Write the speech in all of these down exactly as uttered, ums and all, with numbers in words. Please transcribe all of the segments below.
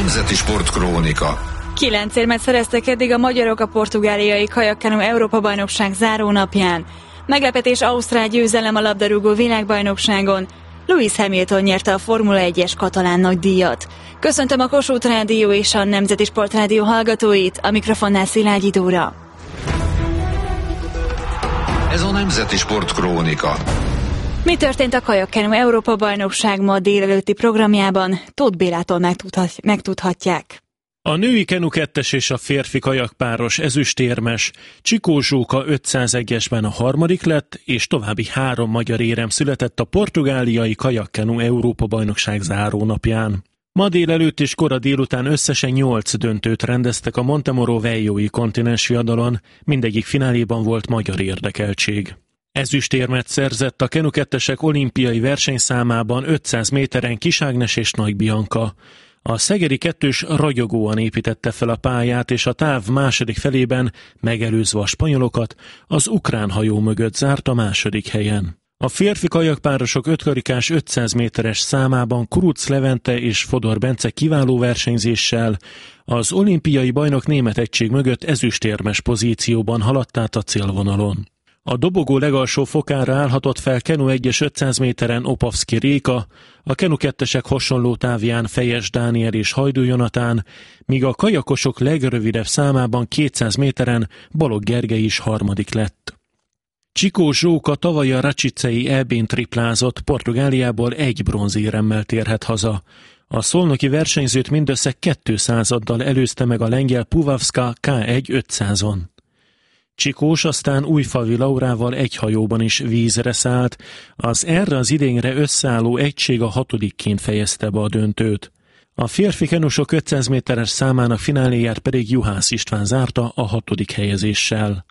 Nemzeti Sportkrónika. Kilenc érmet szereztek eddig a magyarok a portugáliai kajakkenu Európa-bajnokság zárónapján. Meglepetés ausztrál győzelem a labdarúgó világbajnokságon. Lewis Hamilton nyerte a Formula egyes katalán nagydíjat. Köszöntöm a Kossuth Rádió és a Nemzeti Sportrádió hallgatóit, a mikrofonnál Szilágyi Dóra. Ez a Nemzeti Sportkrónika. Mi történt a kajakkenu Európa-bajnokság ma délelőtti programjában? Tóth Bélától megtudhat, megtudhatják. A női kenu kettes és a férfi kajakpáros ezüstérmes Csikó Zsóka ötszáz egyesben a harmadik lett, és további három magyar érem született a portugáliai kajakkenu Európa-bajnokság zárónapján. Ma délelőtt és kora délután összesen nyolc döntőt rendeztek a Montemoro Vejjói kontinens viadalon, mindegyik fináléban volt magyar érdekeltség. Ezüstérmet szerzett a kenu kettesek olimpiai versenyszámában ötszáz méteren Kis Ágnes és Nagy Bianca. A szegedi kettős ragyogóan építette fel a pályát, és a táv második felében, megelőzve a spanyolokat, az ukrán hajó mögött zárt a második helyen. A férfi kajakpárosok ötkarikás ötszáz méteres számában Kuruc Levente és Fodor Bence kiváló versenyzéssel az olimpiai bajnok német egység mögött ezüstérmes pozícióban haladt át a célvonalon. A dobogó legalsó fokára állhatott fel kenu egyes ötszáz méteren Opavszki Réka, a kenu kettesek hasonló távján Fejes Dániel és Hajdú Jonatán, míg a kajakosok legrövidebb számában kétszáz méteren Balogh Gergely is harmadik lett. Csikó Zsóka tavaly a Račicei é bén triplázott, Portugáliából egy bronzéremmel térhet haza. A szolnoki versenyzőt mindössze kettő századdal előzte meg a lengyel Puwawska ká egy ötszázon. Csikós aztán Újfalvi Laurával egy hajóban is vízre szállt, az erre az idényre összeálló egység a hatodikként fejezte be a döntőt. A férfi kenusok ötszáz méteres számának fináléját pedig Juhász István zárta a hatodik helyezéssel.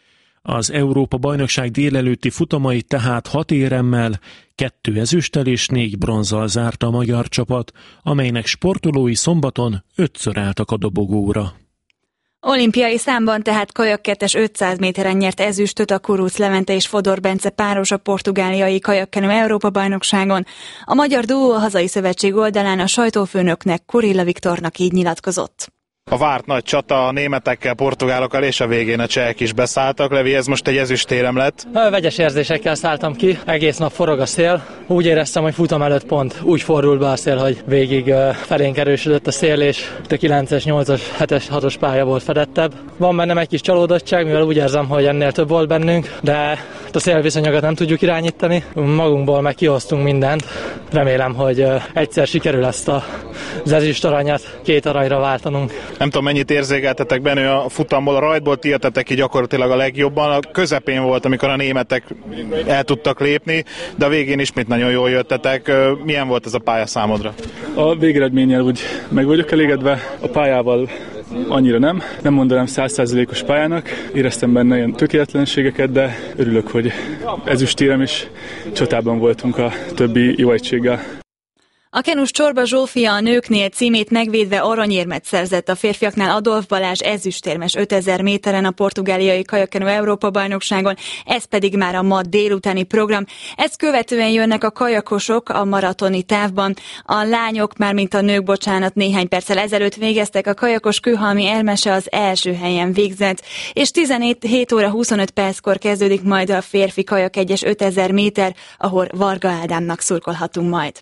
Az Európa-bajnokság délelőtti futamait tehát hat éremmel, kettő ezüsttel és négy bronzzal zárta a magyar csapat, amelynek sportolói szombaton ötször álltak a dobogóra. Olimpiai számban tehát kajakkettes ötszáz méteren nyert ezüstöt a Kuruc Levente és Fodor Bence páros a portugáliai kajakkenu Európa-bajnokságon. A magyar duó a hazai szövetség oldalán a sajtófőnöknek, Kurilla Viktornak így nyilatkozott. A várt nagy csata a németekkel, portugálokkal és a végén a csehek is beszálltak. Levi, ez most egy ezüstérem lett. Vegyes érzésekkel szálltam ki, egész nap forog a szél. Úgy éreztem, hogy futam előtt pont úgy fordult be a szél, hogy végig felénk erősödött a szél, és a kilences, nyolcas, hetes, hatos pálya volt fedettebb. Van bennem egy kis csalódottság, mivel úgy érzem, hogy ennél több volt bennünk, de a szélviszonyokat nem tudjuk irányítani. Magunkból meg kihoztunk mindent. Remélem, hogy egyszer sikerül ezt az ezüst aranyat két aranyra váltanunk. Nem tudom, mennyit érzékeltetek benne a futamból, a rajtból ti jöttetek ki gyakorlatilag a legjobban. A közepén volt, amikor a németek el tudtak lépni, de a végén ismét nagyon jól jöttetek. Milyen volt ez a pálya számodra? A végeredménnyel úgy meg vagyok elégedve, a pályával annyira nem. Nem mondanám száz százalékos pályának, éreztem benne ilyen tökéletlenségeket, de örülök, hogy ezüstérem és csatában voltunk a többi jó egységgel. A kenus Csorba Zsófia a nőknél címét megvédve aranyérmet szerzett, a férfiaknál Adolf Balázs ezüstérmes ötezer méteren a portugáliai kajakkenu Európa-bajnokságon, ez pedig már a ma délutáni program. Ezt követően jönnek a kajakosok a maratoni távban. A lányok, mármint a nők, bocsánat, néhány perccel ezelőtt végeztek, a kajakos Kőhalmi Ermese az első helyen végzett, és tizenhét óra huszonöt perckor kezdődik majd a férfi kajak egyes ötezer méter, ahol Varga Ádámnak szurkolhatunk majd.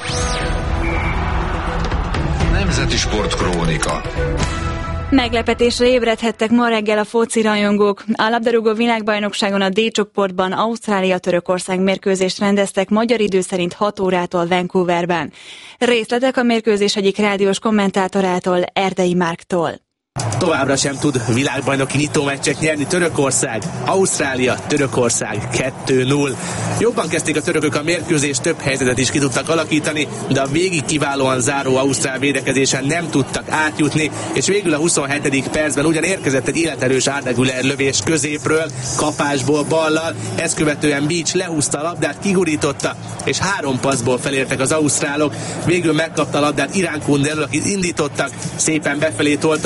Nemzeti Sportkrónika. Meglepetésre ébredhettek ma reggel a foci rajongók. A labdarúgó világbajnokságon a D csoportban Ausztrália-Törökország mérkőzést rendeztek magyar idő szerint hat órától Vancouverben. Részletek a mérkőzés egyik rádiós kommentátorától, Erdei Márktól. Továbbra sem tud világbajnoki nyitómeccset nyerni Törökország. Ausztrália, Törökország kettő null. Jobban kezdték a törökök a mérkőzést, több helyzetet is ki tudtak alakítani, de a végig kiválóan záró ausztrál védekezésen nem tudtak átjutni, és végül a huszonhetedik percben ugyan érkezett egy életerős Arda Güler lövés középről, kapásból ballal, ezt követően Beach lehúzta a labdát, kigurította, és három passzból felértek az ausztrálok. Végül megkapta a labdát Irán Kundelről, akit indítottak, szépen befelé tolta a labdát,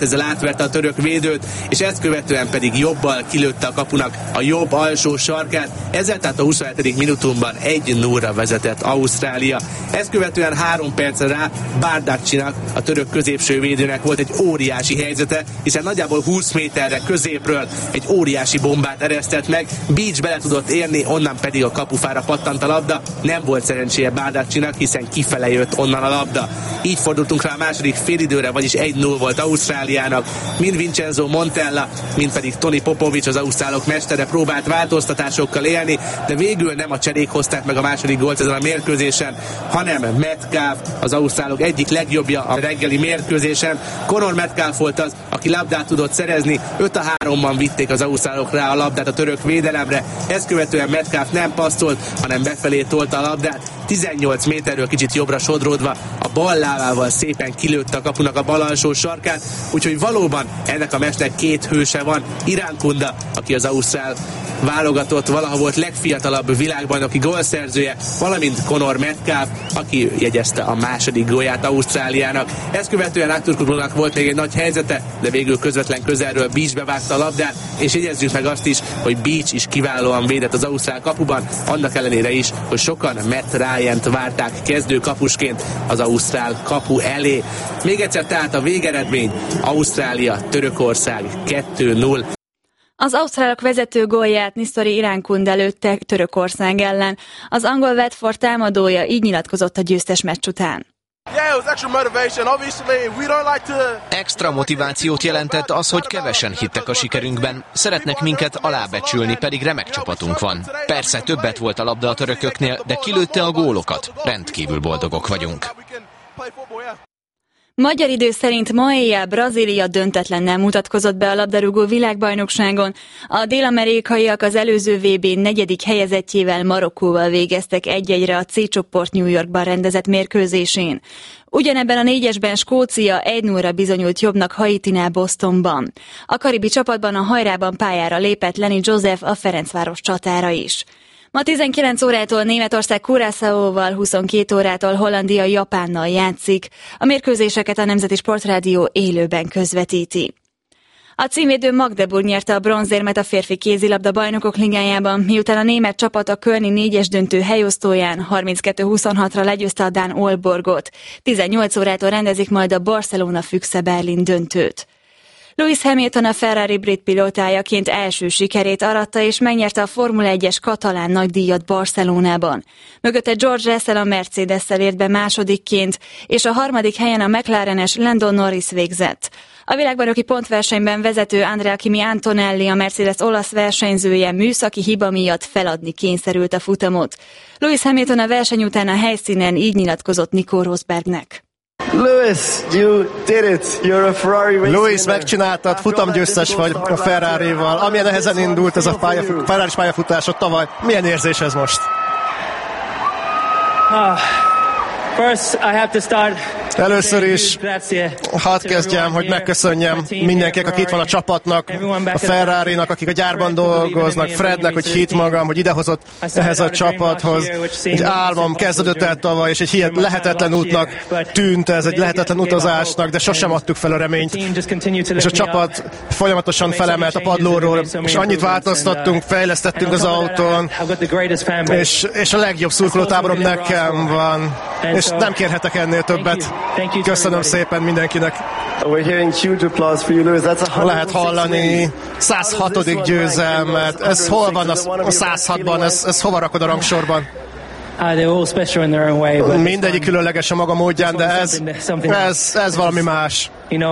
ezzel átverte a török védőt, és ezt követően pedig jobbal kilőtte a kapunak a jobb alsó sarkát, ezzel tehát a huszonhetedik minutumban egy nullra vezetett Ausztrália. Ezt követően három percre rá Bardakcsinak, a török középső védőnek volt egy óriási helyzete, hiszen nagyjából húsz méterre középről egy óriási bombát eresztett meg, Beach bele tudott érni, onnan pedig a kapufára pattant a labda, nem volt szerencséje Bardakcsinak, hiszen kifele jött onnan a labda. Így fordultunk rá a második félidőre, vagyis egy null volt Ausztráliának. Mind Vincenzo Montella, mind pedig Toni Popovic, az ausztrálok mestere próbált változtatásokkal élni, de végül nem a cserék hozták meg a második gólt ezen a mérkőzésen, hanem Metcalf, az ausztrálok egyik legjobbja a reggeli mérkőzésen. Conor Metcalf volt az, aki labdát tudott szerezni, öt a háromban vitték az ausztrálok rá a labdát a török védelemre. Ezt követően Metcalf nem passzolt, hanem befelé tolta a labdát, tizennyolc méterről kicsit jobbra sodródva a bal lábával szépen kilőtte a kapunak a bal alsó sarkát, úgyhogy valóban ennek a meccsnek két hőse van. Iránkunda, aki az ausztrál válogatott valaha volt legfiatalabb világbajnoki gólszerzője, valamint Conor Metcalf, aki jegyezte a második gólját Ausztráliának. Ezt követően Aktürkoğlu'nak volt még egy nagy helyzete, de végül közvetlen közelről Beach bevágta a labdát, és jegyezzük meg azt is, hogy Beach is kiválóan védett az ausztrál kapuban, annak ellenére is, hogy sokan Matt Ryant várták kezdő kapusként az ausztrál kapu elé. Még egyszer tehát a végeredmény: Ausztrália, Törökország kettő null. Az ausztrálok vezető gólját Nistori Iránkunda lőtte Törökország ellen. Az angol Watford támadója így nyilatkozott a győztes meccs után. Extra motivációt jelentett az, hogy kevesen hittek a sikerünkben. Szeretnek minket alábecsülni, pedig remek csapatunk van. Persze többet volt a labda a törököknél, de kilőtte a gólokat. Rendkívül boldogok vagyunk. Magyar idő szerint ma éjjel Brazília döntetlennel mutatkozott be a labdarúgó világbajnokságon. A dél-amerikaiak az előző vé bé negyedik helyezettjével, Marokkóval végeztek egy-egyre a C csoport New Yorkban rendezett mérkőzésén. Ugyanebben a négyesben Skócia egy nullra bizonyult jobbnak Haitinál Bostonban. A karibi csapatban a hajrában pályára lépett Lenny Joseph, a Ferencváros csatára is. Ma tizenkilenc órától Németország Curaçaóval, huszonkét órától Hollandia Japánnal játszik. A mérkőzéseket a Nemzeti Sportrádió élőben közvetíti. A címvédő Magdeburg nyerte a bronzérmet a férfi kézilabda bajnokok ligájában, miután a német csapat a kölni négyes döntő helyosztóján harminckettő huszonhatra legyőzte a dán Aalborgot. tizennyolc órától rendezik majd a Barcelona Füchse Berlin döntőt. Lewis Hamilton a Ferrari brit pilótájaként első sikerét aratta, és megnyerte a Formula egyes katalán nagydíjat Barcelonában. Mögötte George Russell a Mercedes-szel ért be másodikként, és a harmadik helyen a McLarenes Lando Norris végzett. A világbajnoki pontversenyben vezető Andrea Kimi Antonelli, a Mercedes olasz versenyzője műszaki hiba miatt feladni kényszerült a futamot. Lewis Hamilton a verseny után a helyszínen így nyilatkozott Nico Rosbergnek. Lewis, you did it. You're a Ferrari race Lewis, megcsináltad, futamgyőztes vagy a Ferrarival. Amilyen nehezen indult ez a pályafut, Ferrari pályafutásod tavaly. Milyen érzés ez most? Ah, first I have to start. Először is hadd kezdjem, hogy megköszönjem mindenkinek, aki itt van a csapatnak, a Ferrarinak, akik a gyárban dolgoznak, Frednek, hogy hitt magam, hogy idehozott ehhez a csapathoz. Egy álmom kezdődött el tavaly, és egy hihet lehetetlen útnak tűnt ez, egy lehetetlen utazásnak, de sosem adtuk fel a reményt. És a csapat folyamatosan felemelt a padlóról, és annyit változtattunk, fejlesztettünk az autón, és, és a legjobb szurkolótáborom nekem van, és nem kérhetek ennél többet. Köszönöm szépen mindenkinek. Lehet hallani száz hatodik győzelmet. Ez hol van a száz hatban? Ez, ez hova rakod a rangsorban? Mindegyik különleges a maga módján, de ez, ez, ez valami más.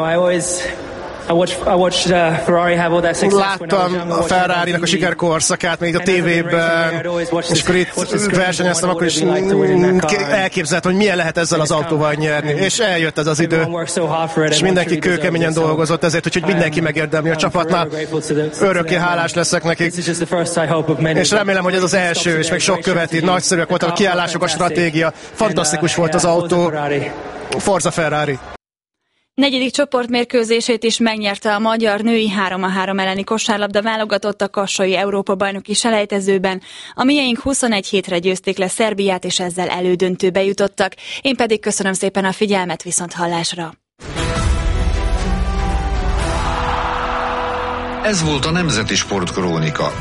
Láttam a Ferrari-nak a sikerkorszakát még a tévében, és akkor itt versenyeztem, akkor is elképzeltem, hogy milyen lehet ezzel az autóval nyerni. És eljött ez az idő, és mindenki kőkeményen dolgozott ezért, úgyhogy mindenki megérdemli a csapatnál. Örökké hálás leszek nekik, és remélem, hogy ez az első, és még sok követi. Nagyszerűek voltak a kiállások, a stratégia. Fantasztikus volt az autó. Forza Ferrari! Negyedik csoportmérkőzését is megnyerte a magyar női három a három elleni kosárlabda válogatott a kassai Európa-bajnoki selejtezőben. A mieink huszonegy hétre győzték le Szerbiát, és ezzel elődöntőbe jutottak. Én pedig köszönöm szépen a figyelmet, viszont hallásra! Ez volt a Nemzeti Sportkrónika.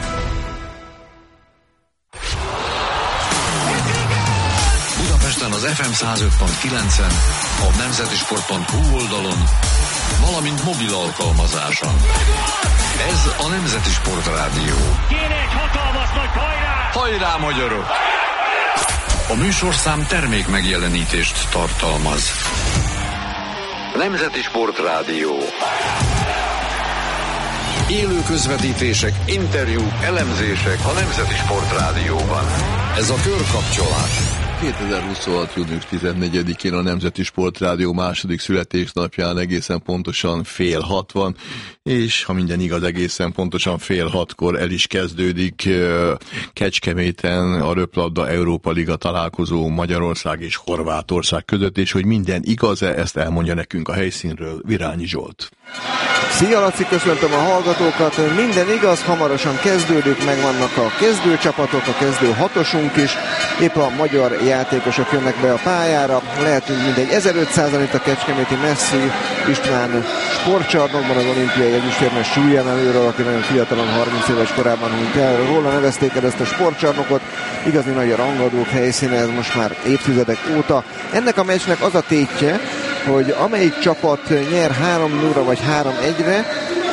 Budapesten az ef em száz öt pont kilencen, a nemzetisport pont hu oldalon, valamint mobil alkalmazáson. Ez a Nemzeti Sport Rádió. Kéne egy hatalmas nagy hajrá! Hajrá, magyarok! A műsorszám termék megjelenítést tartalmaz. Nemzeti Sport Rádió. Élő közvetítések, interjúk, elemzések a Nemzeti Sport Rádióban. Ez a körkapcsolás. kétezer-huszonhat. június tizennegyedikén a Nemzeti Sport Rádió második születésnapján egészen pontosan fél hat van, és ha minden igaz, egészen pontosan fél hatkor el is kezdődik Kecskeméten a röplabda Európa Liga találkozó Magyarország és Horvátország között, és hogy minden igaz-e, ezt elmondja nekünk a helyszínről Virányi Zsolt. Szia Laci, köszöntöm a hallgatókat, minden igaz, hamarosan kezdődik, megvannak a kezdőcsapatok, a kezdő hatosunk is, épp a magyar játékosok jönnek be a pályára, lehetünk mindegy ezerötszázan itt a kecskeméti Messzi István sportcsarnokban, az olimpiai ezüstérmes súlyemelőről, aki nagyon fiatalon, harminc éves korában hunyt el, róla nevezték el ezt a sportcsarnokot, igazi nagy a rangadók helyszíne, ez most már évtizedek óta. Ennek a meccsnek az a tétje, hogy amelyik csapat nyer három nulla vagy három egyre,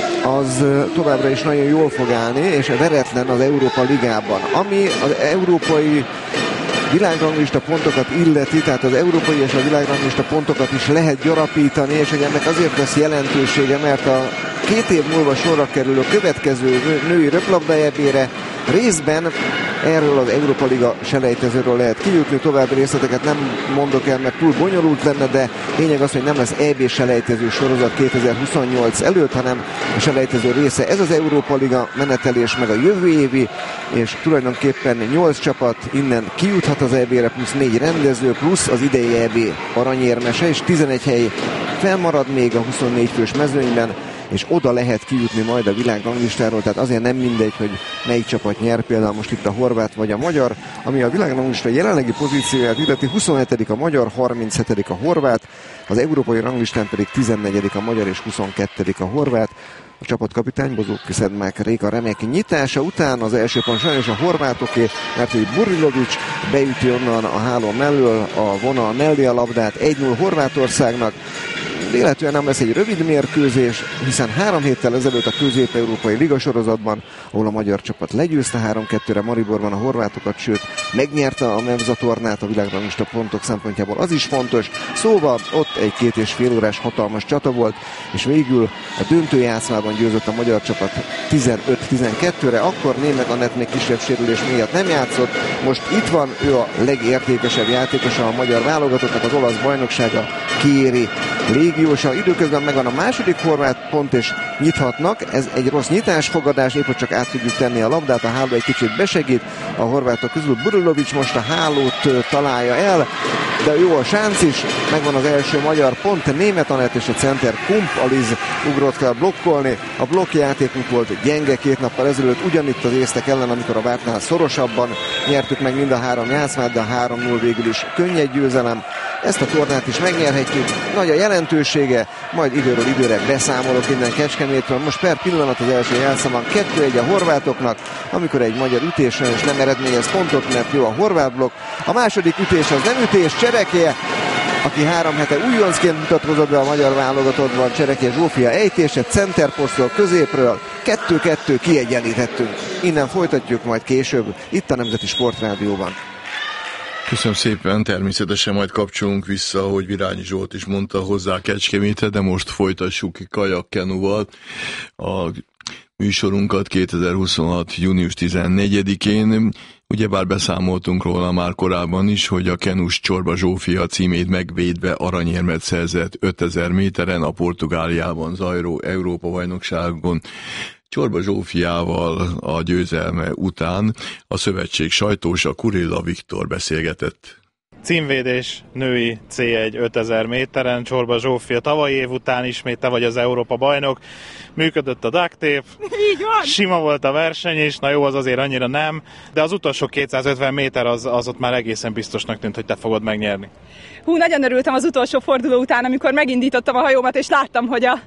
az továbbra is nagyon jól fog állni, és veretlen az Európa Ligában. Ami az európai világranglista pontokat illeti, tehát az európai és a világranglista pontokat is lehet gyarapítani, és hogy ennek azért lesz jelentősége, mert a két év múlva sorra kerülő következő női röplabda é bére részben erről az Európa Liga selejtezőről lehet kijutni, további részleteket nem mondok el, mert túl bonyolult lenne, de lényeg az, hogy nem lesz é bé selejtező sorozat kétezer-huszonnyolc előtt, hanem a selejtező része ez az Európa Liga menetelés, meg a jövő évi, és tulajdonképpen nyolc csapat innen kijuthat az é bére, plusz négy rendező, plusz az idei é bé aranyérmese, és tizenegy hely felmarad még a huszonnégy fős mezőnyben, és oda lehet kijutni majd a világranglistáról, tehát azért nem mindegy, hogy melyik csapat nyer, például most itt a horvát vagy a magyar, ami a világranglista jelenlegi pozícióját illeti, huszonhetedik a magyar, harminchetedik a horvát, az európai ranglistán pedig tizennegyedik a magyar és huszonkettedik a horvát. A csapatkapitány Bozók Szedmák Réka remek nyitása után az első pont sajnos a horvátoké, mert hogy Burilovics beüti onnan a háló mellől a vonal mellé a labdát, egy null Horvátországnak. Véletlenül nem lesz egy rövid mérkőzés, hiszen három héttel ezelőtt a közép-európai ligasorozatban, ahol a magyar csapat legyőzte három kettőre Mariborban a horvátokat, sőt megnyerte a Mevza tornát a világranglista pontok szempontjából, az is fontos. Szóval ott egy két és fél órás hatalmas csata volt, és végül a döntőjátszmában győzött a magyar csapat tizenöt tizenkettőre, akkor Németh Anett még kisebb sérülés miatt nem játszott, most itt van, ő a legértékesebb játékosa a magyar válogatottnak, az olasz bajnoksága Kéri légiósa. Időközben megvan a második horvát pont, és nyithatnak. Ez egy rossz nyitásfogadás, épp hogy csak át tudjuk tenni a labdát, a háló egy kicsit besegít. A horvátok közül Burilovics most a hálót találja el, de jó a sánc is, megvan az első magyar pont, Németh Anett és a center Kump Aliz ugrott fel blokkolni. A blokkjátékunk volt gyenge két nappal ezelőtt, ugyanitt az észtek ellen, amikor a vártnál szorosabban nyertük meg mind a három játszmát, de a három null végül is könnyed győzelem. Ezt a tornát is megnyerhetjük, nagy a jelentősége, majd időről időre beszámolok innen Kecskemétről. Most per pillanat az első jelszám kettő egy a horvátoknak, amikor egy magyar ütés és nem eredményez pontot, mert jó a horvát blokk. A második ütés az nem ütés, Csereké, aki három hete újoncként mutatkozott be a magyar válogatottban, Csereké Zsófia ejtése, centerposztról, középről, kettő kettő kiegyenlítettünk. Innen folytatjuk majd később, itt a Nemzeti Sport Rádióban. Köszönöm szépen, természetesen majd kapcsolunk vissza, ahogy Virányi Zsolt is mondta, hozzá Kecskemétre, de most folytassuk kajakkenuval a műsorunkat kétezer-huszonhat. június tizennegyedikén. Ugyebár beszámoltunk róla már korábban is, hogy a kenus Csorba Zsófia címét megvédve aranyérmet szerzett ötezer méteren a Portugáliában zajló Európa-bajnokságon. Csorba Zsófiával a győzelme után a szövetség sajtósa Kurilla Viktor beszélgetett. Címvédés női cé egy ötezer méteren, Csorba Zsófia tavalyi év után ismét te vagy az Európa bajnok. Működött a duct tape, így van. Sima volt a verseny is, na jó, az azért annyira nem, de az utolsó kétszázötven méter az, az ott már egészen biztosnak tűnt, hogy te fogod megnyerni. Hú, nagyon örültem az utolsó forduló után, amikor megindítottam a hajómat, és láttam, hogy a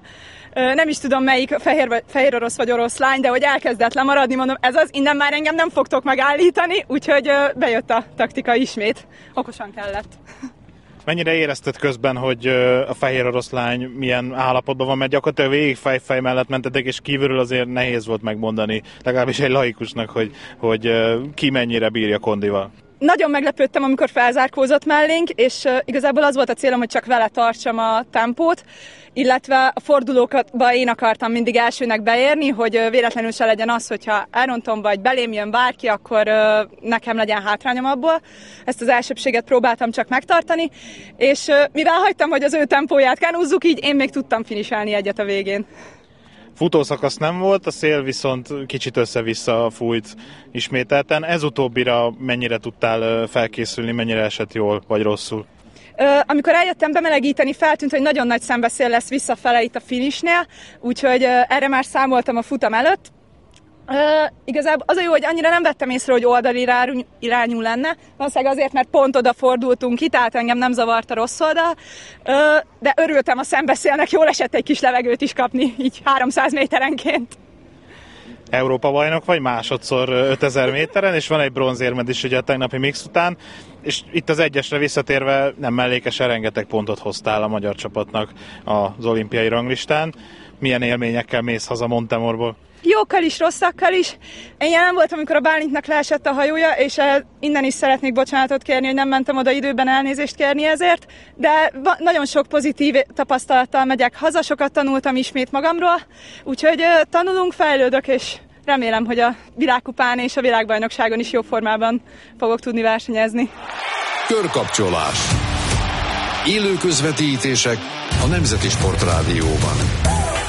nem is tudom melyik, fehér, fehér orosz vagy oroszlány, de hogy elkezdett lemaradni, mondom, ez az, innen már engem nem fogtok megállítani, úgyhogy bejött a taktika ismét. Okosan kellett. Mennyire érezted közben, hogy a fehér oroszlány milyen állapotban van, mert gyakorlatilag végig fej-fej mellett mentetek, és kívülről azért nehéz volt megmondani, legalábbis egy laikusnak, hogy, hogy ki mennyire bírja kondival. Nagyon meglepődtem, amikor felzárkózott mellénk, és uh, igazából az volt a célom, hogy csak vele tartsam a tempót, illetve a fordulókba én akartam mindig elsőnek beérni, hogy uh, véletlenül se legyen az, hogyha elrontom, vagy belém jön bárki, akkor uh, nekem legyen hátrányom abból. Ezt az elsőbséget próbáltam csak megtartani, és uh, mivel hagytam, hogy az ő tempóját kenúzzuk, így én még tudtam finiselni egyet a végén. Futószakasz nem volt, a szél viszont kicsit össze-vissza fújt ismételten. Ez utóbbira mennyire tudtál felkészülni, mennyire esett jól vagy rosszul? Amikor eljöttem bemelegíteni, feltűnt, hogy nagyon nagy szembeszél lesz visszafele itt a finishnél, úgyhogy erre már számoltam a futam előtt. Uh, igazából az a jó, hogy annyira nem vettem észre, hogy oldalirányú lenne, valószínűleg azért, mert pont oda fordultunk ki, tehát engem nem zavart a rossz oldal, uh, de örültem a szembeszélnek, jól esett egy kis levegőt is kapni, így háromszáz méterenként. Európa bajnok vagy másodszor ötezer méteren, és van egy bronzérmed is ugye a tegnapi mix után, és itt az egyesre visszatérve nem mellékesen rengeteg pontot hoztál a magyar csapatnak az olimpiai ranglistán. Milyen élményekkel mész haza Montemorból? Jókkal is, rosszakkal is. Én jelen voltam, amikor a Bálintnak leesett a hajója, és innen is szeretnék bocsánatot kérni, hogy nem mentem oda időben elnézést kérni ezért, de nagyon sok pozitív tapasztalattal megyek haza, sokat tanultam ismét magamról, úgyhogy tanulunk, fejlődök, és remélem, hogy a világkupán és a világbajnokságon is jó formában fogok tudni versenyezni. Körkapcsolás. Élő közvetítések a Nemzeti Sportrádióban.